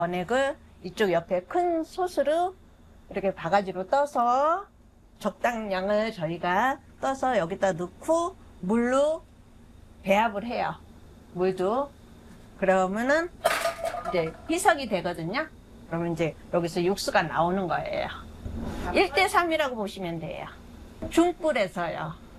원액을 이쪽 옆에 큰 솥으로 이렇게 바가지로 떠서 적당량을 저희가 떠서 여기다 넣고 물로 배합을 해요. 물도. 그러면은 이제 희석이 되거든요. 그러면 이제 여기서 육수가 나오는 거예요. 1대 3이라고 보시면 돼요. 중불에서요.